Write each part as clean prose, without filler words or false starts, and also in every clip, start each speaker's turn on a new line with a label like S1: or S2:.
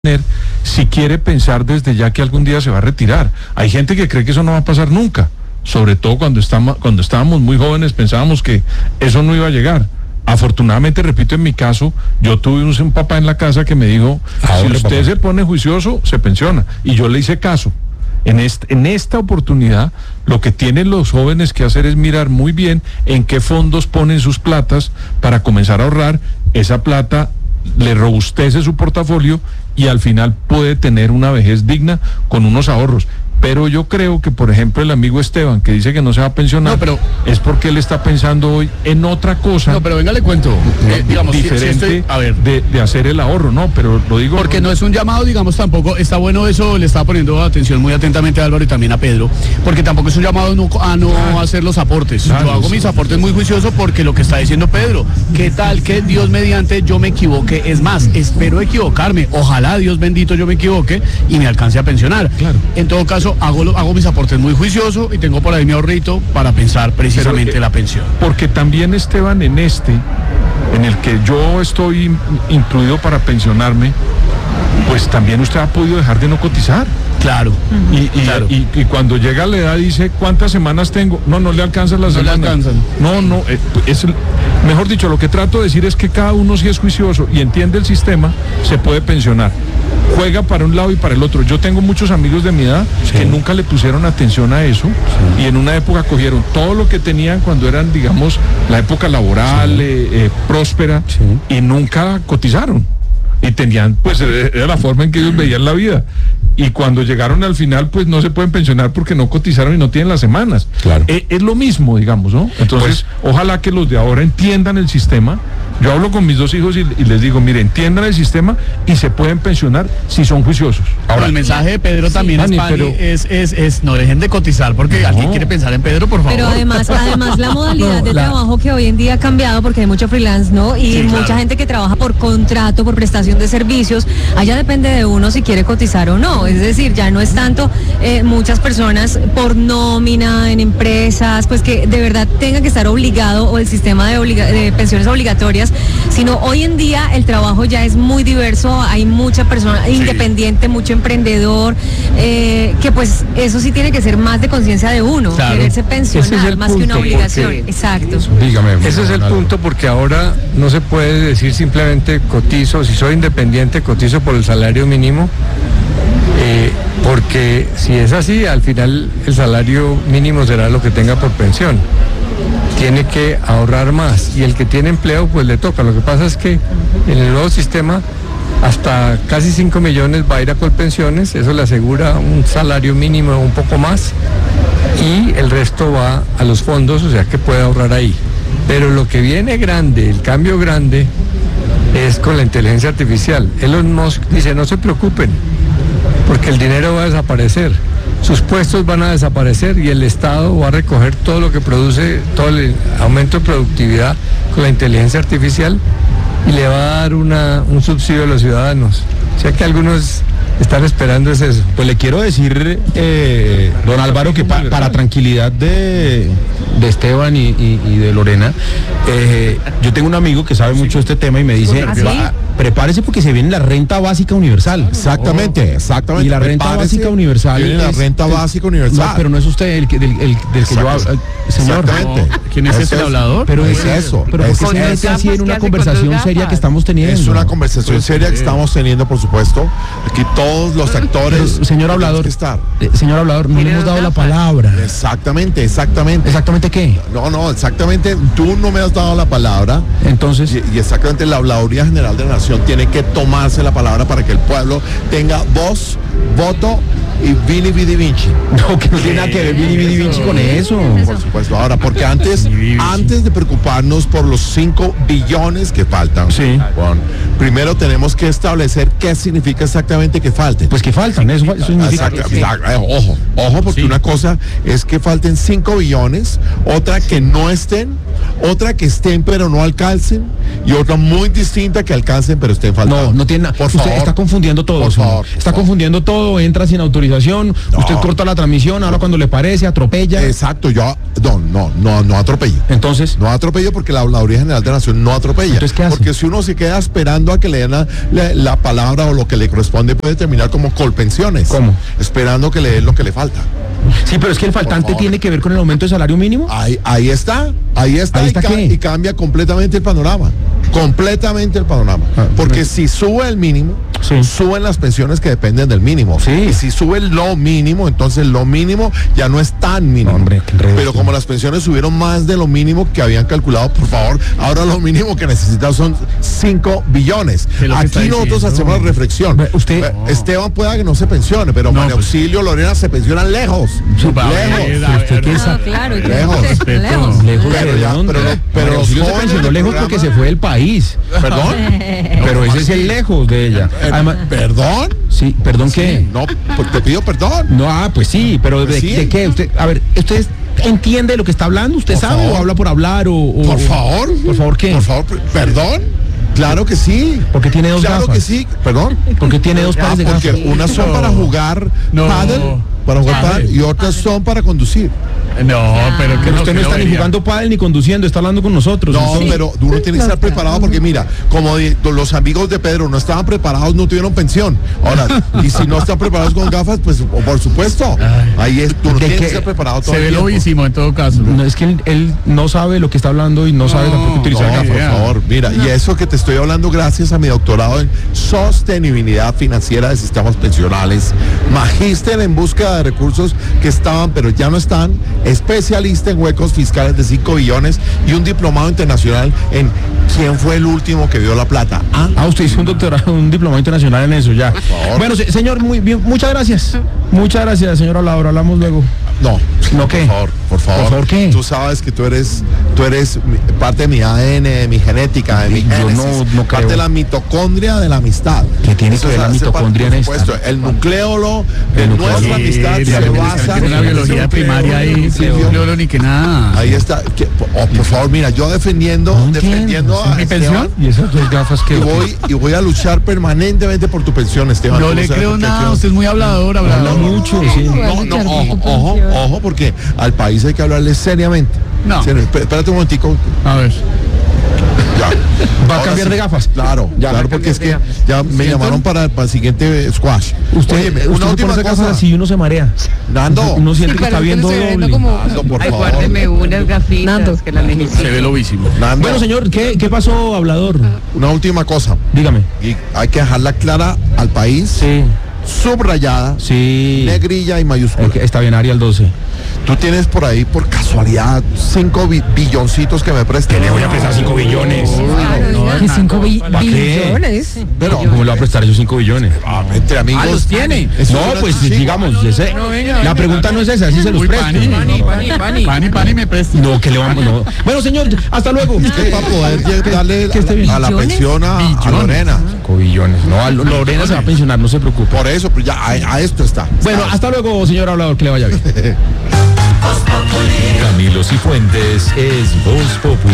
S1: si quiere pensar desde ya que algún día se va a retirar. Hay gente que cree que eso no va a pasar nunca, sobre todo cuando estábamos muy jóvenes pensábamos que eso no iba a llegar. Afortunadamente, repito, en mi caso, yo tuve un papá en la casa que me dijo, si usted se pone juicioso, se pensiona, y yo le hice caso. En esta oportunidad, lo que tienen los jóvenes que hacer es mirar muy bien en qué fondos ponen sus platas para comenzar a ahorrar. Esa plata le robustece su portafolio y al final puede tener una vejez digna con unos ahorros. Pero yo creo que, por ejemplo, el amigo Esteban, que dice que no se va a pensionar, es porque él está pensando hoy en otra cosa.
S2: No, pero venga, le cuento. Digamos,
S1: diferente de hacer el ahorro, ¿no? Pero lo digo...
S2: Porque no es un llamado, digamos, tampoco, está bueno eso, le estaba poniendo atención muy atentamente a Álvaro y también a Pedro, porque tampoco es un llamado a no hacer los aportes. Claro, yo hago mis aportes muy juicioso porque lo que está diciendo Pedro, ¿qué tal que Dios mediante yo me equivoque? Es más, espero equivocarme. Ojalá, Dios bendito, yo me equivoque y me alcance a pensionar. Claro. En todo caso, hago mis aportes muy juicioso y tengo por ahí mi ahorrito para pensar precisamente la pensión.
S1: Porque también, Esteban, en el que yo estoy incluido para pensionarme, pues también usted ha podido dejar de no cotizar.
S2: Claro.
S1: Y cuando llega a la edad dice, ¿cuántas semanas tengo? No le alcanzan las semanas.
S2: No le alcanzan.
S1: Mejor dicho, lo que trato de decir es que cada uno, si es juicioso y entiende el sistema, se puede pensionar. Juega para un lado y para el otro. Yo tengo muchos amigos de mi edad que nunca le pusieron atención a eso y en una época cogieron todo lo que tenían cuando eran, digamos, la época laboral próspera y nunca cotizaron. Y tenían, pues, era la forma en que ellos veían la vida. Y cuando llegaron al final, pues no se pueden pensionar porque no cotizaron y no tienen las semanas. Claro. Es lo mismo, digamos, ¿no? Entonces, ojalá que los de ahora entiendan el sistema. Yo hablo con mis dos hijos y les digo, mire, entiendan el sistema y se pueden pensionar si son juiciosos.
S2: Ahora, el mensaje de Pedro también es no dejen de cotizar porque alguien quiere pensar en Pedro, por favor.
S3: Pero además la modalidad de trabajo que hoy en día ha cambiado porque hay mucho freelance, ¿no? Y mucha gente que trabaja por contrato, por prestación de servicios, allá depende de uno si quiere cotizar o no. Es decir, ya no es tanto muchas personas por nómina en empresas, pues que de verdad tengan que estar obligado o el sistema de pensiones obligatorias, sino hoy en día el trabajo ya es muy diverso, hay mucha persona independiente, mucho emprendedor, que pues eso sí tiene que ser más de conciencia de uno, quererse pensionar más que una obligación. Exacto.
S4: Dígame. Ese es el punto, porque ahora no se puede decir simplemente cotizo, si soy independiente cotizo por el salario mínimo, porque si es así, al final el salario mínimo será lo que tenga por pensión. Tiene que ahorrar más y el que tiene empleo pues le toca. Lo que pasa es que en el nuevo sistema hasta casi 5 millones va a ir a Colpensiones, eso le asegura un salario mínimo un poco más y el resto va a los fondos, o sea que puede ahorrar ahí. Pero lo que viene grande, el cambio grande, es con la inteligencia artificial. Elon Musk dice, no se preocupen, porque el dinero va a desaparecer. Sus puestos van a desaparecer y el Estado va a recoger todo lo que produce, todo el aumento de productividad con la inteligencia artificial y le va a dar un subsidio a los ciudadanos. O sea que algunos están esperando es eso.
S5: Pues le quiero decir, don Álvaro, que para tranquilidad de Esteban y de Lorena, yo tengo un amigo que sabe mucho de este tema y me dice, prepárese porque se viene la renta básica universal.
S6: Exactamente.
S5: Y la renta básica universal.
S6: Viene la renta básica universal.
S5: No, pero no es usted el que yo hablo. Señor.
S2: ¿Quién es ese hablador?
S5: Pero es eso. Pero ¿por qué se mete así en una conversación seria que estamos teniendo?
S6: Es una conversación seria que estamos teniendo, por supuesto. Aquí todos los actores.
S5: Pero, señor hablador, señor hablador, no le hemos dado la palabra.
S6: Exactamente.
S5: ¿Exactamente qué?
S6: No, exactamente. Tú no me has dado la palabra.
S5: Entonces.
S6: Y exactamente la Habladuría General de la Nación tiene que tomarse la palabra para que el pueblo tenga voz, voto y Vini Vidi Vinci.
S5: No, que no tiene nada que ver Vini Vidi Vinci con eso.
S6: Por supuesto. Ahora, porque antes de preocuparnos por los 5 billones que faltan, primero tenemos que establecer qué significa exactamente que falten.
S5: Pues que faltan, eso significa.
S6: Ojo, porque una cosa es que falten 5 billones, otra que no estén, otra que estén pero no alcancen, y otra muy distinta que alcancen pero estén faltando.
S5: No tiene nada. Usted está confundiendo todo. Por favor. Está confundiendo todo, entra sin autorización, usted corta la transmisión, ahora cuando le parece, atropella.
S6: Exacto, yo no atropello.
S5: Entonces.
S6: No atropello porque la Habladuría General de la Nación no atropella.
S5: Entonces, ¿qué hace?
S6: Porque si uno se queda esperando a que le den la palabra ahora o lo que le corresponde puede terminar como colpensiones.
S5: ¿Cómo?
S6: Esperando que le den lo que le falta.
S5: Sí, pero es que el faltante tiene que ver con el aumento de salario mínimo.
S6: Ahí está
S5: ¿qué?
S6: y cambia completamente el panorama. Porque si sube el mínimo,
S5: Sí.
S6: suben las pensiones que dependen del mínimo.
S5: Sí.
S6: Y si sube lo mínimo, entonces lo mínimo ya no es tan mínimo.
S5: No, hombre, qué enredo.
S6: Pero como las pensiones subieron más de lo mínimo que habían calculado, por favor, ahora lo mínimo que necesitan son 5 billones.
S2: ¿Qué es lo que está
S6: Aquí nosotros
S2: diciendo?
S6: hacemos la reflexión.
S5: Usted-
S6: Esteban pueda que no se pensione, pero
S2: No,
S6: María
S2: pues.
S6: Auxilio, Lorena se pensionan lejos.
S3: Ah, claro, y
S6: Lejos.
S3: lejos.
S5: Lejos
S6: Pero
S5: de
S6: ya,
S5: dónde.
S6: pero los
S5: sí se
S6: jóvenes
S5: pensionó
S6: del
S5: lejos
S6: programa-
S5: porque se fue del país.
S6: ¿Perdón?
S5: Pero ese es el lejos de ella. Además,
S6: ¿Perdón?
S5: sí, perdón qué.
S6: No, pues te pido perdón.
S5: No, pues sí, pero
S6: Pues sí.
S5: ¿de qué? Usted, a ver, ¿usted entiende lo que está hablando? ¿Usted
S6: Por
S5: sabe
S6: favor.
S5: o habla por hablar o
S6: Por favor.
S5: Por favor, ¿qué?
S6: Por favor, perdón. Claro que sí.
S5: Porque tiene dos
S6: Claro
S5: gafas.
S6: que sí. Perdón.
S5: Porque tiene dos pares de
S6: Porque
S5: gafas.
S6: unas son para jugar
S2: No.
S6: pádel, y otras son para conducir.
S2: No, pero que
S5: Pero usted no está ni
S2: debería.
S5: jugando pádel ni conduciendo, está hablando con nosotros.
S6: No,
S5: entonces-
S6: pero uno tiene que estar preparado porque mira, como los amigos de Pedro no estaban preparados, no tuvieron pensión. Ahora, y si no están preparados con gafas, pues por supuesto, ahí es, tú no
S5: ¿De
S6: tienes
S5: qué?
S6: que estar preparado todo
S2: Se
S6: el
S2: ve
S6: tiempo.
S2: lobísimo en todo caso.
S5: No, es que él no sabe lo que está hablando y no sabe tampoco utilizar
S6: No,
S5: gafas.
S6: por
S2: idea.
S6: favor, mira, y eso que te estoy hablando gracias a mi doctorado en sostenibilidad financiera de sistemas pensionales, magíster en búsqueda de recursos que estaban pero ya no están, especialista en huecos fiscales de 5 billones y un diplomado internacional en quién fue el último que vio la plata.
S5: Usted hizo un doctorado, un diplomado internacional en eso, ya.
S6: favor.
S5: Bueno, señor, muy bien, muchas gracias. Muchas gracias, señor hablador, hablamos luego.
S6: No,
S5: ¿No qué?
S6: Por favor,
S5: Por favor, ¿qué?
S6: Tú sabes que tú eres parte de mi ADN, de mi genética, de mi
S5: Yo
S6: génesis,
S5: no creo.
S6: parte de la mitocondria de la amistad.
S5: ¿Qué tiene que ver la
S6: hace
S5: mitocondria
S6: parte,
S5: en
S6: por
S5: esta?
S6: supuesto, el nucleolo
S5: El
S6: de
S5: nucleolo.
S6: nuestra amistad
S2: Sí,
S6: se basa
S2: tiene una biología primaria ahí, no ni que nada.
S6: Ahí está. Por favor, mira, yo defendiendo a
S2: ¿Mi
S6: Esteban,
S2: pensión?
S5: Y esas dos gafas que...
S6: y voy a luchar permanentemente por tu pensión, Esteban.
S2: No
S6: Tú
S2: le
S6: sabes
S2: creo
S6: por qué
S2: nada,
S6: quiero-
S2: usted es muy hablador.
S5: Habla mucho, sí.
S6: Ojo, porque al país hay que hablarle seriamente.
S2: No.
S6: Espérate un momentico.
S2: A ver.
S6: Ya.
S5: ¿Va a
S6: Ahora
S5: cambiar
S6: sí.
S5: de gafas?
S6: Claro,
S5: Ya.
S6: claro, porque es que ya me llamaron para el siguiente squash.
S5: Usted
S6: Óyeme,
S5: se
S6: una última
S5: pone esas
S6: cosa.
S5: gafas así y uno se marea.
S6: Nando,
S5: Uno siente que está viendo doble.
S6: Nando, por
S7: Ay,
S6: favor.
S7: guárdeme unas gafitas
S3: Nando.
S7: que las necesito.
S2: Se ve lobísimo.
S6: Nando,
S5: Bueno, señor, ¿qué pasó, hablador?
S6: una última cosa.
S5: Dígame.
S6: Y hay que dejarla clara al país,
S5: Sí,
S6: subrayada,
S5: sí.
S6: negrilla y mayúscula.
S5: Está bien, Arial 12.
S6: Tú tienes por ahí, por casualidad, 5 billoncitos que me prestes.
S5: ¿Qué le voy a prestar 5 billones?
S3: ¿Qué 5
S5: ¿Para qué?
S3: billones?
S6: Pero,
S5: ¿Cómo le va a prestar yo 5 billones?
S6: entre amigos.
S2: ¿Los tiene?
S6: Eso
S5: No,
S6: es
S5: pues
S6: una- sí.
S5: digamos, la pregunta no es esa, sí se los
S2: Uy,
S5: presto.
S2: Pani me presta.
S5: No, que le vamos, no. Bueno, señor, hasta luego.
S6: Es que para poder darle
S5: que esté bien.
S6: a la
S3: ¿Billones?
S6: pensión a
S2: Billones.
S6: Lorena.
S5: 5 billones. No, Lorena se va a pensionar, no se preocupe.
S6: Por eso, pues ya a esto está.
S5: Bueno, hasta luego, señor hablador, que le vaya bien.
S8: Camilo Cifuentes es Voz Populi.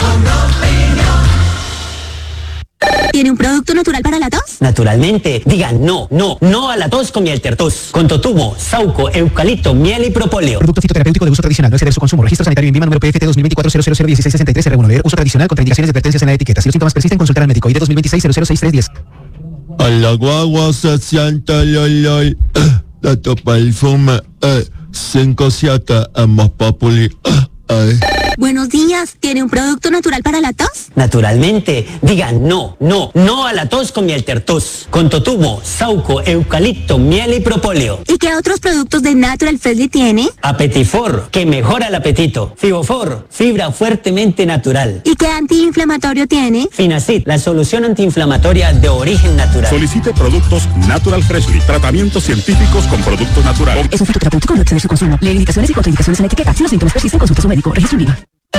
S9: ¿Tiene un producto natural para la tos?
S10: Naturalmente, digan no a la tos con miel tertus, con totumo, sauco, eucalipto, miel y propóleo.
S11: Producto fitoterapéutico de uso tradicional, no exceder su consumo. Registro sanitario INVIMA número PFT 2024-0001663 R1. Leer uso tradicional contra indicaciones y advertencias en la etiqueta. Si los síntomas persisten, consultar al médico. ID 2026-006310.
S6: A la guagua se siente el olor de tu perfume. 5-7 es más populi.
S9: Buenos días. ¿Tiene un producto natural para la tos?
S10: Naturalmente, digan no a la tos con miel tertus, con totumo, sauco, eucalipto, miel y propóleo.
S9: ¿Y qué otros productos de Natural Freshly tiene?
S10: Apetifor, que mejora el apetito. Fibofor, fibra fuertemente natural.
S9: ¿Y qué antiinflamatorio tiene?
S10: Finacid, la solución antiinflamatoria de origen natural.
S12: Solicite productos Natural Freshly, tratamientos científicos con productos naturales.
S11: Es un fitoterapéutico, no exceder su consumo. Leer indicaciones y contraindicaciones en la etiqueta. Si los síntomas persisten, consulte a su médico. Registro INVIMA.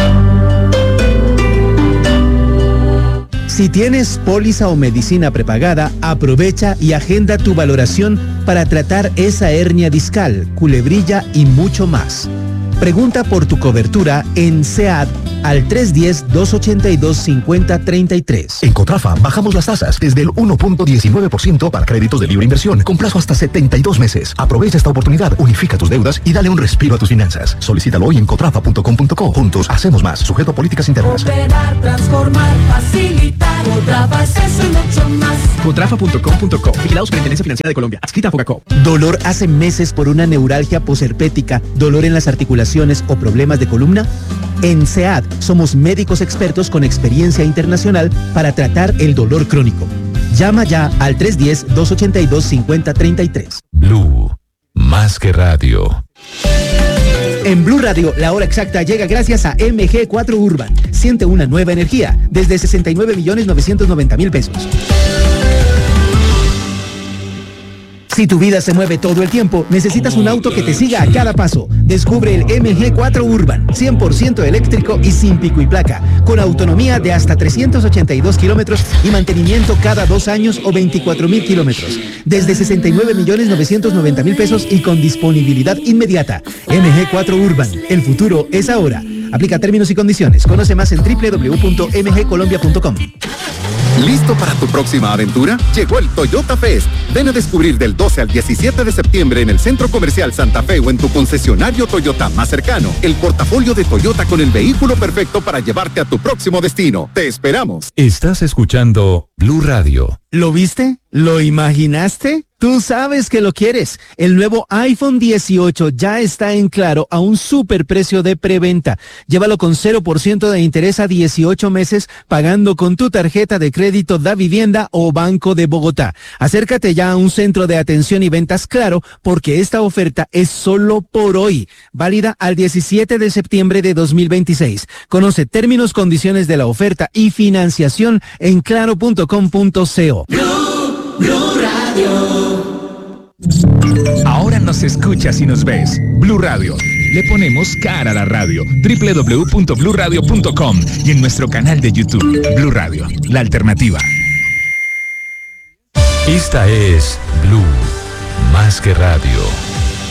S13: Si tienes póliza o medicina prepagada, aprovecha y agenda tu valoración para tratar esa hernia discal, culebrilla y mucho más. Pregunta por tu cobertura en SEAT al 310-282-5033.
S7: En Cotrafa bajamos las tasas desde el 1.19% para créditos de libre inversión con plazo hasta 72 meses. Aprovecha esta oportunidad, unifica tus deudas y dale un respiro a tus finanzas. Solicítalo hoy en cotrafa.com.co. Juntos hacemos más. Sujeto a políticas internas.
S14: Operar, transformar, facilitar. Cotrafa es eso y mucho más.
S11: Cotrafa.com.co. Vigilados Superintendencia Financiera de Colombia. Adscrita a Fogacop.
S13: ¿Dolor hace meses por una neuralgia posherpética, dolor en las articulaciones o problemas de columna? En SEAD somos médicos expertos con experiencia internacional para tratar el dolor crónico. Llama ya al 310-282-5033.
S8: Blue, más que radio.
S13: En Blue Radio, la hora exacta llega gracias a MG4 Urban. Siente una nueva energía desde 69.990.000 pesos. Si tu vida se mueve todo el tiempo, necesitas un auto que te siga a cada paso. Descubre el MG4 Urban, 100% eléctrico y sin pico y placa, con autonomía de hasta 382 kilómetros y mantenimiento cada 2 años o 24.000 kilómetros. Desde 69.990.000 pesos y con disponibilidad inmediata. MG4 Urban, el futuro es ahora. Aplica términos y condiciones. Conoce más en www.mgcolombia.com.
S15: ¿Listo para tu próxima aventura? Llegó el Toyota Fest. Ven a descubrir del 12 al 17 de septiembre en el Centro Comercial Santa Fe o en tu concesionario Toyota más cercano. El portafolio de Toyota con el vehículo perfecto para llevarte a tu próximo destino. ¡Te esperamos!
S8: Estás escuchando Blue Radio.
S13: ¿Lo viste? ¿Lo imaginaste? Tú sabes que lo quieres. El nuevo iPhone 18 ya está en Claro a un superprecio de preventa. Llévalo con 0% de interés a 18 meses pagando con tu tarjeta de crédito Da Vivienda o Banco de Bogotá. Acércate ya a un centro de atención y ventas Claro porque esta oferta es solo por hoy. Válida al 17 de septiembre de 2026. Conoce términos, condiciones de la oferta y financiación en claro.com.co.
S14: Blue Radio.
S16: Ahora nos escuchas y nos ves. Blue Radio. Le ponemos cara a la radio. www.bluradio.com y en nuestro canal de YouTube. Blue Radio, la alternativa.
S8: Esta es Blue, más que radio.